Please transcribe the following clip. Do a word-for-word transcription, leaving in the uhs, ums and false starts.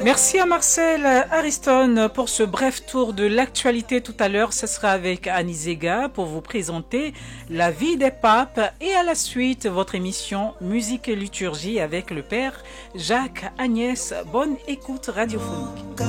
Merci à Marcel Ariston pour ce bref tour de l'actualité. Tout à l'heure, ce sera avec Annie Zega pour vous présenter la vie des papes et à la suite, votre émission Musique et liturgie avec le Père Jacques Agnès. Bonne écoute radiophonique.